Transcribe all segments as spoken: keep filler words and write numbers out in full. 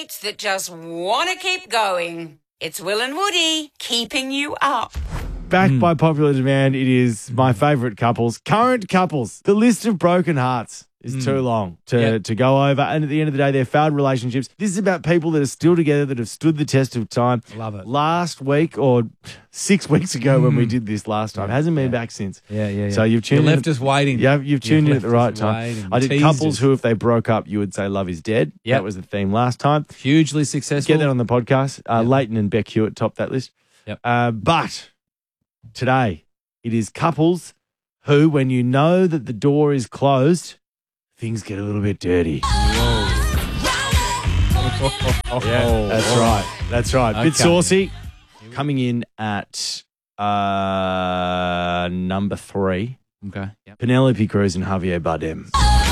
dates that just want to keep going. It's Will and Woody keeping you up. Backed by popular demand, it is my favourite couples, current couples. The list of broken hearts is mm. too long to, yep. to go over. And at the end of the day, they're failed relationships. This is about people that are still together, that have stood the test of time. Love it. Last week or six weeks ago mm. when we did this last time. Hasn't been yeah. back since. Yeah, yeah, yeah. So you've tuned you in. left us waiting. Yeah, you've tuned you've in at the right time. Waiting. I did Teased couples us. who, if they broke up, you would say love is dead. Yep. That was the theme last time. Hugely successful. Get that on the podcast. Uh, yep. Leighton and Beck Hewitt topped that list. Yep. Uh, but today, it is couples who, when you know that the door is closed, things get a little bit dirty. Yeah, that's right. That's right. Okay. Bit saucy. Coming in at uh, number three. Okay. Yep. Penelope Cruz and Javier Bardem.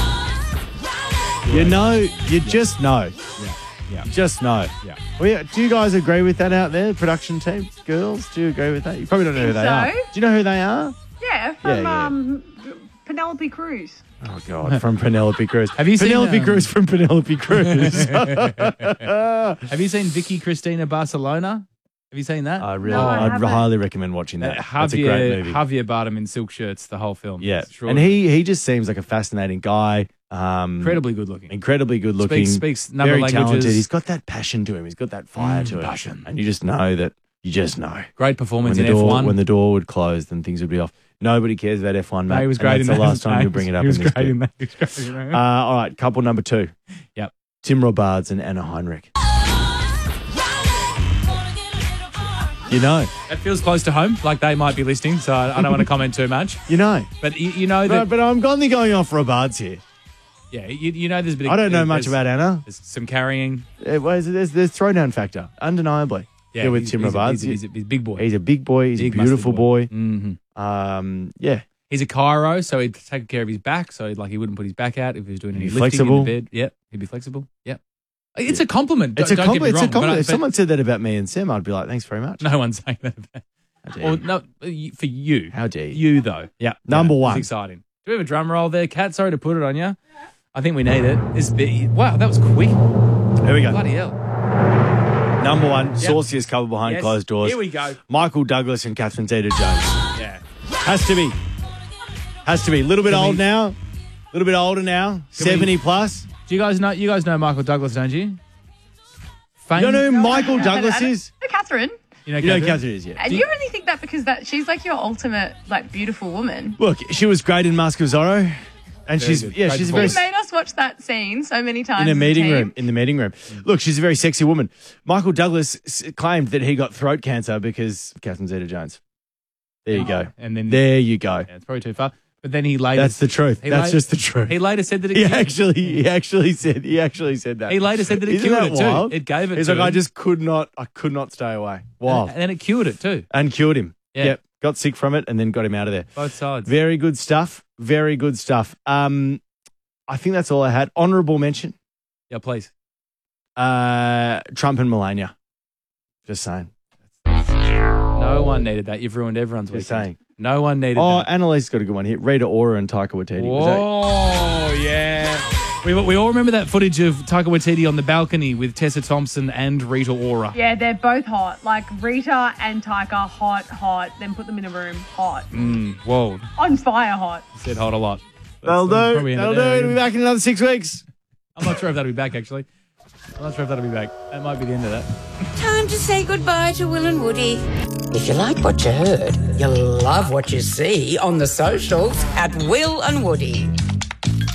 You know, you just know. Yeah. Yeah. You just know. Yeah. Well, yeah. Do you guys agree with that out there, production team? Girls, do you agree with that? You probably don't know who they so. are. Do you know who they are? Yeah, from Yeah, yeah. Um, Penelope Cruz. Oh, God, from Penelope Cruz. Have you seen, Penelope um, Cruz from Penelope Cruz? Have you seen Vicky Cristina Barcelona? Have you seen that? I really, No, I I'd haven't. highly recommend watching that. Uh, That's a great Javier, movie. Javier Bardem in silk shirts, the whole film. Yeah, It's and he he just seems like a fascinating guy. Um, incredibly good looking. incredibly good looking. Speaks, speaks number very of talented. languages. He's got that passion to him. He's got that fire Mm, to him. passion. And you just know that you just know. Great performance when in the door, F one. When the door would close, then things would be off. Nobody cares about F one, mate. No, he was and great that's in the that. last time No, you bring it up He was in this great bit. in that. He was great in that. Uh, all right, couple number two. Yep. Tim Robards and Anna Heinrich. You know. That feels close to home. Like they might be listening, so I, I don't want to comment too much. You know. But you, you know But, that. but I'm only going off Robards here. Yeah, you, you know there's a bit. Of, I don't know there's- much about Anna. There's some carrying. Uh, well, there's, there's throwdown factor, undeniably. Yeah, Here with he's, Tim he's, a, Robards. he's, a, he's, a, he's a big boy. He's a big boy. He's Big a beautiful mustard boy. boy. Mm-hmm. Um, yeah. He's a chiro, so he'd take care of his back, so he'd, like he wouldn't put his back out if he was doing any He'd be lifting flexible. in the bed. Yep, he'd be flexible. Yep. It's a compliment. It's a Don't- don't get me compliment. It's a wrong, but I- compliment. If but someone said that about me and Sam, I'd be like, thanks very much. No one's saying that about. How dare Or you. no, for you. How dare you. You though. Yeah. Number yeah, one. It's exciting. Do we have a drum roll there, Kat? Sorry to put it on you. I think we need it. This bit, wow, that was quick. Here we go. Bloody hell. Number one, sauciest couple behind Yes. closed doors. Here we go. Michael Douglas and Catherine Zeta-Jones. Yeah. Has to be. Has to be. A little bit Can old we- now. A little bit older now. seventy plus. Do you guys know? You guys know Michael Douglas, don't you? Fame? You don't know who Michael Douglas is? No, Catherine. You know, You know who Catherine? Catherine is, yeah. And you really think that because that she's like your ultimate like beautiful woman? Look, she was great in Mask of Zorro. And Very she's, good. yeah, Great she's very... You made us watch that scene so many times in the as meeting team. room. In the meeting room. Look, she's a very sexy woman. Michael Douglas s- claimed that he got throat cancer because Catherine Zeta-Jones. There you go. And then There you go. yeah, it's probably too far. But then he later. That's the truth. he That's later- just the truth. He later said that it He cured- actually, he actually said, he actually said that. He later said that it Isn't cured that it too. wild? It gave it He's to like, I him. just could not, I could not stay away. Wow. And then it cured it too. And cured him. Yeah. Yep. Got sick from it and then got him out of there. Both sides. Very good stuff. Very good stuff. Um, I think that's all I had. Honourable mention. Yeah, please. Uh, Trump and Melania. Just saying. No one needed that. You've ruined everyone's Just weekend. saying. No one needed Oh, that. Annalise got a good one here. Rita Ora and Taika Waititi. Was that- Whoa, yeah. We, we all remember that footage of Taika Waititi on the balcony with Tessa Thompson and Rita Ora. Yeah, they're both hot. Like Rita and Taika, hot, hot. Then put them in a room, hot. Mm, whoa. On fire, hot. Said hot a lot. That'll That's do. probably end That'll it do. there. It'll be back in another six weeks. I'm not sure if that'll be back, actually. I'm not sure if that'll be back. That might be the end of that. Time to say goodbye to Will and Woody. If you like what you heard, you'll love what you see on the socials At Will and Woody.